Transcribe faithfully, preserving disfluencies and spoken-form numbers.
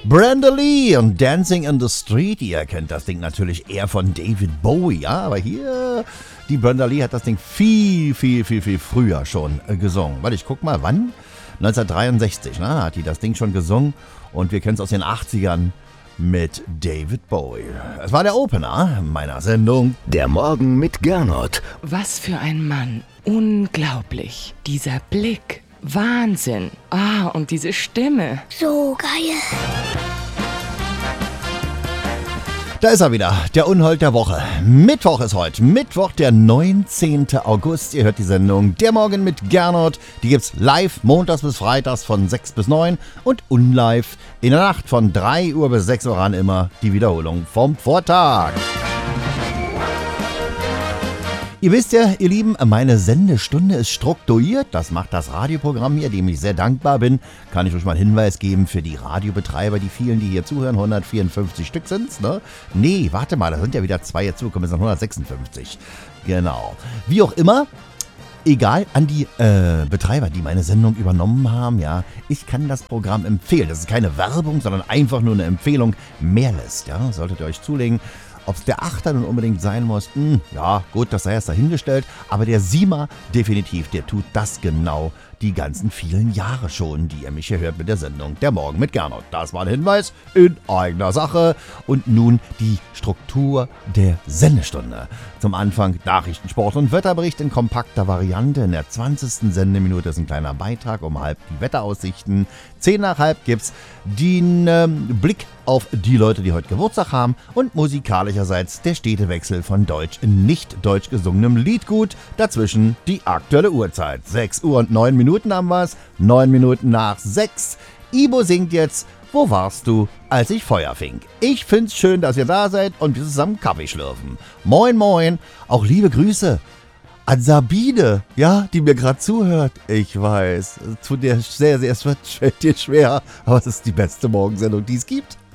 Brenda Lee und Dancing in the Street. Ihr kennt das Ding natürlich eher von David Bowie, ja, aber hier, die Brenda Lee hat das Ding viel, viel, viel, viel früher schon äh, gesungen. Warte, ich guck mal, wann? neunzehnhundertdreiundsechzig, ne, hat die das Ding schon gesungen und wir kennen es aus den achtzigern mit David Bowie. Es war der Opener meiner Sendung. Der Morgen mit Gernot. Was für ein Mann. Unglaublich. Dieser Blick. Wahnsinn. Ah, und diese Stimme. So geil. Da ist er wieder, der Unhold der Woche. Mittwoch ist heute, Mittwoch, der neunzehnten August. Ihr hört die Sendung Der Morgen mit Gernot. Die gibt's live montags bis freitags von sechs bis neun und unlive in der Nacht von drei Uhr bis sechs Uhr an immer die Wiederholung vom Vortag. Ihr wisst ja, ihr Lieben, meine Sendestunde ist strukturiert. Das macht das Radioprogramm hier, dem ich sehr dankbar bin. Kann ich euch mal einen Hinweis geben für die Radiobetreiber, die vielen, die hier zuhören. hundertvierundfünfzig Stück sind's, ne? Nee, warte mal, da sind ja wieder zwei jetzt zugekommen, es sind hundertsechsundfünfzig. Genau. Wie auch immer, egal, an die äh, Betreiber, die meine Sendung übernommen haben, ja, ich kann das Programm empfehlen. Das ist keine Werbung, sondern einfach nur eine Empfehlung. Mehrlist, ja, solltet ihr euch zulegen. Ob es der Achter nun unbedingt sein muss, mh, ja gut, das sei erst dahingestellt, aber der Siemer definitiv, der tut das genau die ganzen vielen Jahre schon, die ihr mich hier hört mit der Sendung Der Morgen mit Gernot. Das war ein Hinweis in eigener Sache. Und nun die Struktur der Sendestunde. Zum Anfang Nachrichten, Sport und Wetterbericht in kompakter Variante. In der zwanzigsten Sendeminute ist ein kleiner Beitrag, um halb die Wetteraussichten. Zehn nach halb gibt's den ähm, Blick auf die Leute, die heute Geburtstag haben. Und musikalischerseits der Städtewechsel von deutsch in nicht deutsch gesungenem Liedgut. Dazwischen die aktuelle Uhrzeit. sechs Uhr und neun Minuten haben wir's. neun Minuten nach sechs. Ibo singt jetzt Wo warst du, als ich Feuer fing? Ich find's schön, dass ihr da seid und wir zusammen Kaffee schlürfen. Moin, moin. Auch liebe Grüße an Sabine, ja, die mir gerade zuhört. Ich weiß, es tut dir sehr, sehr, es wird, fällt dir schwer, aber es ist die beste Morgensendung, die es gibt.